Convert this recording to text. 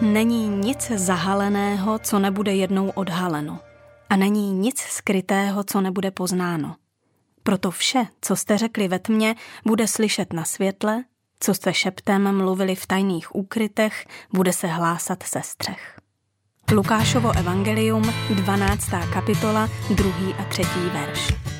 Není nic zahaleného, co nebude jednou odhaleno. A není nic skrytého, co nebude poznáno. Proto vše, co jste řekli ve tmě, bude slyšet na světle, co jste šeptem mluvili v tajných úkrytech, bude se hlásat ze střech. Lukášovo evangelium, 12. kapitola, 2. a 3. verš.